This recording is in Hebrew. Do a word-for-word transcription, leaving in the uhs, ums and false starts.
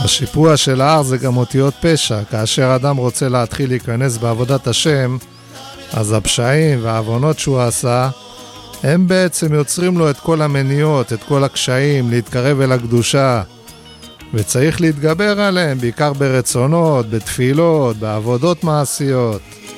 השיפוע של ההר זה גם אותיות פשע. כאשר אדם רוצה להתחיל להיכנס בעבודת השם, אז הפשעים והעוונות שהוא עשה, הם בעצם יוצרים לו את כל המניעות, את כל הקשיים, להתקרב אל הקדושה. וצריך להתגבר עליהם, בעיקר ברצונות, בתפילות, בעבודות מעשיות.